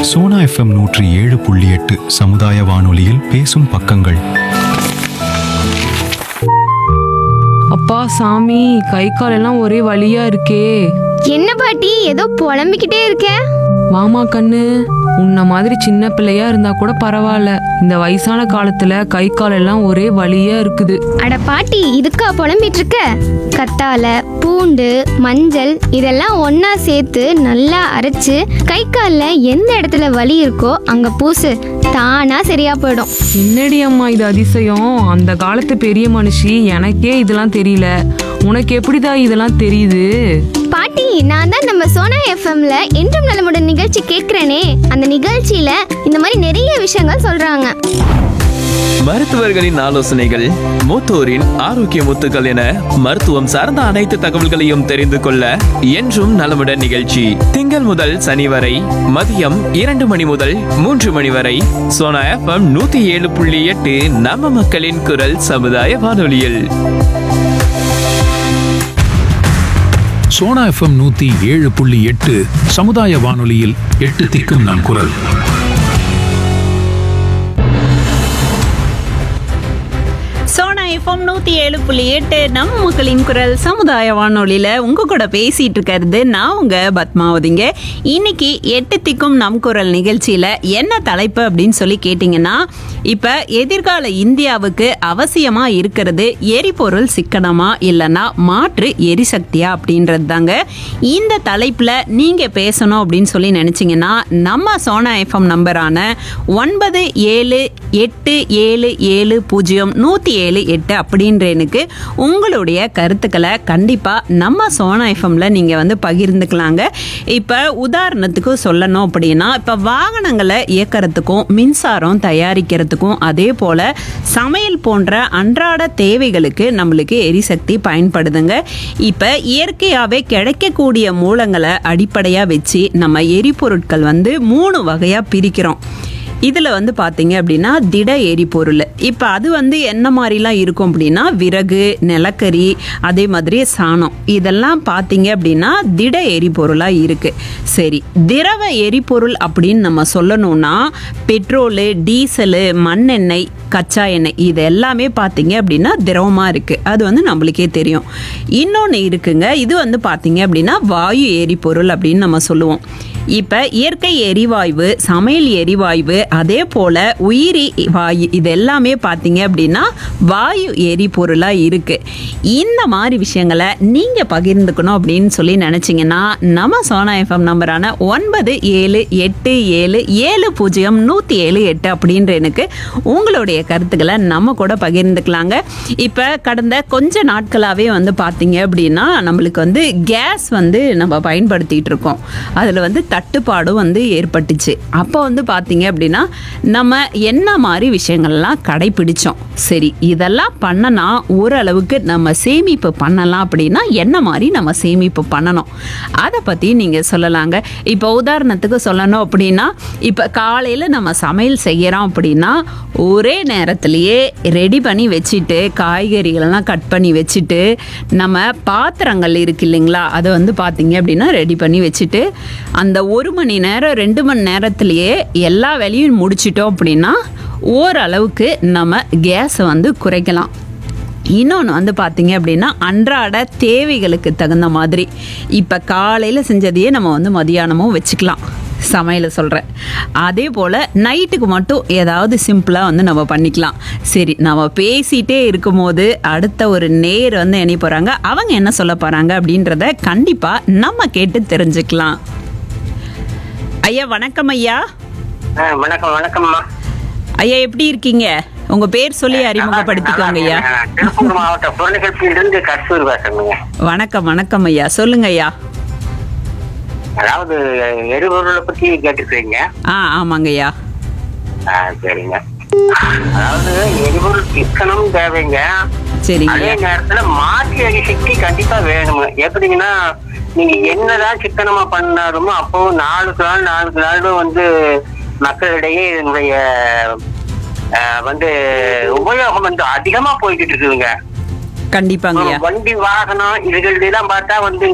Sona FM 107.8 சமுதாய வானொலியில் பேசும் பக்கங்கள். அப்பா சாமி, கை காலெல்லாம் ஒரே வலியா இருக்கே. என்ன பாட்டி ஏதோ புலம்பிக்கிட்டே இருக்க? வாமா கண்ணு, உன்ன மாதிரி சின்ன பிள்ளையா இருந்தா கூட பரவாயில்ல, இந்த வயசான காலத்துல கை காலெல்லாம் ஒரே வலியா இருக்குது. அட பாட்டி, இதுக்கா புலம்பிட்டு இருக்க? கத்தாழை, பூண்டு, மஞ்சள் இதெல்லாம் ஒண்ணா சேர்த்து நல்லா அரைச்சு கை காலில் எந்த இடத்துல வலி இருக்கோ அங்க பூசு, தானா சரியா போயிடும். என்னடி அம்மா இது அதிசயம், அந்த காலத்து பெரிய மனுஷி, எனக்கே இதெல்லாம் தெரியல, உனக்கு எப்படிதான் இதெல்லாம் தெரியுது? பாட்டி, நான் தான் நம்ம சோனா எஃப்எம்ல என்றும் நலமுடன் நிகழ்ச்சி கேட்கிறேனே, அந்த நிகழ்ச்சியில இந்த மாதிரி நிறைய விஷயங்கள் சொல்றாங்க. மருத்துவர்களின் ஆலோசனைகள், மூத்தோரின் ஆரோக்கிய முத்துக்கள் என மருத்துவம் சார்ந்த அனைத்து தகவல்களையும் தெரிந்து கொள்ள என்றும் நலமுடன் நிகழ்ச்சி திங்கள் முதல் சனி வரை மதியம் 2 மணி முதல் 3 மணி வரை சோனா FM 107.8 நம்ம மக்களின் குரல் சமுதாய வானொலியில். சோனா FM 107.8 சமுதாய வானொலியில் 8 திக்கும் நம் குரல். சோனா எஃப்எம் 107.8 நம்ம மக்களின் குரல் சமுதாய வானொலியில உங்க கூட பேசிட்டு இருக்கிறது நான் உங்க பத்மாவதிங்க. இன்னைக்கு 8 திக்கும் நம் குரல் நிகழ்ச்சியில என்ன தலைப்பு அப்படின்னு சொல்லி கேட்டீங்கன்னா, இப்ப எதிர்கால இந்தியாவுக்கு அவசியமா இருக்கிறது எரிபொருள் சிக்கனமா இல்லைன்னா மாற்று எரிசக்தியா அப்படின்றது தாங்க. இந்த தலைப்புல நீங்க பேசணும் அப்படின்னு சொல்லி நினைச்சீங்கன்னா நம்ம சோனா எஃப்எம் நம்பரான 9778770178 அப்படின்ற எனக்கு உங்களுடைய கருத்துக்களை கண்டிப்பா நம்ம சோனா எஃப்எம்ல நீங்க பகிர்ந்துக்கலாங்க. இப்ப உதாரணத்துக்கு சொல்லணும் அப்படின்னா, இப்ப வாகனங்களை இயக்கிறதுக்கும் மின்சாரம் தயாரிக்கிறதுக்கும் அதே போல சமையல் போன்ற அன்றாட தேவைகளுக்கு நம்மளுக்கு எரிசக்தி பயன்படுதுங்க. இப்ப இயற்கையாவே கிடைக்கக்கூடிய மூலங்களை அடிப்படையா வச்சு நம்ம எரிபொருட்கள் 3 வகையா பிரிக்கிறோம். இதில் பார்த்தீங்க அப்படின்னா திட எரிபொருள். இப்போ அது என்ன மாதிரிலாம் இருக்கும் அப்படின்னா, விறகு, நிலக்கரி, அதே மாதிரி சாணம், இதெல்லாம் பார்த்தீங்க அப்படின்னா திட எரிபொருளாக இருக்குது. சரி, திரவ எரிபொருள் அப்படின்னு நம்ம சொல்லணும்னா பெட்ரோலு, டீசலு, மண்ணெண்ணெய், கச்சா எண்ணெய் இது எல்லாமே பார்த்தீங்க அப்படின்னா திரவமாக இருக்குது. அது நம்மளுக்கே தெரியும். இன்னொன்று இருக்குங்க, இது பார்த்தீங்க அப்படின்னா வாயு எரிபொருள் அப்படின்னு நம்ம சொல்லுவோம். இப்போ இயற்கை எரிவாயு, சமையல் எரிவாயு, அதே போல் உயிரி வாயு இது எல்லாமே பார்த்தீங்க அப்படின்னா வாயு எரிபொருளாக இருக்குது. இந்த மாதிரி விஷயங்களை நீங்கள் பகிர்ந்துக்கணும் அப்படின்னு சொல்லி நினச்சிங்கன்னா நம்ம சோனா எஃப்எம் நம்பரான 9787700178 அப்படின்ற எனக்கு உங்களுடைய கருத்துக்களை நம்ம கூட பகிர்ந்துக்கலாங்க. இப்போ கடந்த கொஞ்ச நாட்களாகவே பார்த்தீங்க அப்படின்னா நம்மளுக்கு கேஸ் நம்ம பயன்படுத்திகிட்டு இருக்கோம். அதில் தட்டுப்பாடும் ஏற்பட்டுச்சு. அப்போ பார்த்தீங்க அப்படின்னா நம்ம என்ன மாதிரி விஷயங்கள்லாம் கடைபிடிச்சோம். சரி, இதெல்லாம் பண்ணனா ஓரளவுக்கு நம்ம சேமிப்பு பண்ணலாம் அப்படின்னா என்ன மாதிரி நம்ம சேமிப்பு பண்ணணும் அதை பற்றி நீங்கள் சொல்லலாங்க. இப்போ உதாரணத்துக்கு சொல்லணும் அப்படின்னா, இப்போ காலையில் நம்ம சமையல் செய்கிறோம் அப்படின்னா ஒரே நேரத்திலேயே ரெடி பண்ணி வச்சுட்டு காய்கறிகளெல்லாம் கட் பண்ணி வச்சுட்டு நம்ம பாத்திரங்கள் இருக்கு இல்லைங்களா, அதை பார்த்தீங்க அப்படின்னா ரெடி பண்ணி வச்சுட்டு அந்த 1 மணி நேரம் 2 மணி நேரத்திலேயே எல்லா வேலையும் முடிச்சிட்டோம் அப்படின்னா ஓரளவுக்கு நம்ம கேஸை குறைக்கலாம். இன்னொன்று பார்த்தீங்க அப்படின்னா அன்றாட தேவைகளுக்கு தகுந்த மாதிரி இப்போ காலையில் செஞ்சதையே நம்ம மதியானமும் வச்சுக்கலாம், சமையலை சொல்கிறேன். அதே போல் நைட்டுக்கு மட்டும் ஏதாவது சிம்பிளாக நம்ம பண்ணிக்கலாம். சரி, நம்ம பேசிகிட்டே இருக்கும்போது அடுத்த ஒரு நேர் என்ன போகிறாங்க, அவங்க என்ன சொல்ல போகிறாங்க அப்படின்றத கண்டிப்பாக நம்ம கேட்டு தெரிஞ்சுக்கலாம். ஐயா வணக்கம். ஐயா வணக்கம். வணக்கம்மா ஐயா, எப்படி இருக்கீங்க? உங்க பேர் சொல்லி அறிமுகப்படுத்திக்கோங்க ஐயா. திருப்பூர் மாவட்டம் பொருளிலிருந்து கஸ்தூரி பேசுறேங்க. வணக்கம். வணக்கம் ஐயா, சொல்லுங்க ஐயா. அதாவது எரிபொருளை பத்தி கேட்டுக்கிறீங்க? ஆமாங்க ஐயா. சரிங்க. அதாவது எரிபொருள் சிக்கனம் தேவைங்க. சரிங்க. அதே நேரத்துல மாற்று எரிசக்தி கண்டிப்பா வேணும். எப்படிங்கன்னா, நீங்க என்னதான் சிக்கனமா பண்ணாலுமோ அப்போ நாளுக்கு நாள் மக்களிடையே இதனுடைய உபயோகம் அதிகமா போய்கிட்டு இருக்குதுங்க. கண்டிப்பாங்க. வண்டி வாகனம் இதுகள் எல்லாம் பார்த்தா